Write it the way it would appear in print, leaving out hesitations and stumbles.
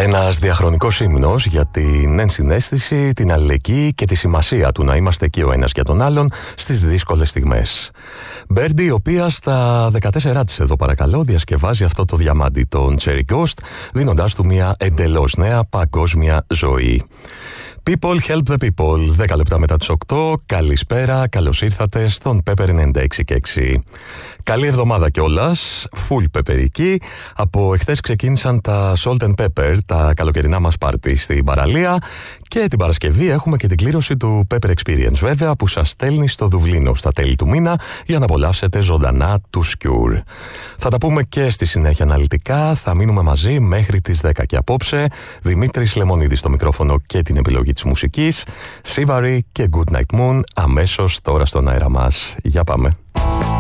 Ένας διαχρονικός ύμνος για την ενσυναίσθηση, την αλληλεγγύη και τη σημασία του να είμαστε εκεί ο ένας για τον άλλον στις δύσκολες στιγμές. Birdie, η οποία στα 14 της εδώ παρακαλώ διασκευάζει αυτό το διαμάντι, τον Cherry Ghost, δίνοντάς του μια εντελώς νέα παγκόσμια ζωή. People help the people. 10 λεπτά μετά τις 8. Καλησπέρα, καλώς ήρθατε στον Pepper 96,6. Καλή εβδομάδα κιόλας, full πεπερική. Από εχθές ξεκίνησαν τα Salt and Pepper, τα καλοκαιρινά μας πάρτι στην παραλία. Και την Παρασκευή έχουμε και την κλήρωση του Pepper Experience, βέβαια, που σας στέλνει στο Δουβλίνο στα τέλη του μήνα για να απολαύσετε ζωντανά του Cure. Θα τα πούμε και στη συνέχεια αναλυτικά. Θα μείνουμε μαζί μέχρι τις 10 και απόψε. Δημήτρης Λεμονίδης στο μικρόφωνο και την επιλογή της μουσικής. Σίβαρη και Good Night Moon αμέσως τώρα στον αέρα μας. Για πάμε.